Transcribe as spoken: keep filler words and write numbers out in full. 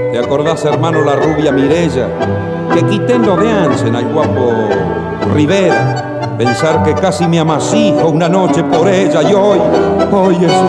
¿Te acordás, hermano, la rubia Mirella? Que quitendo de Ansen al guapo Rivera. Pensar que casi me amasijo una noche por ella y hoy, hoy es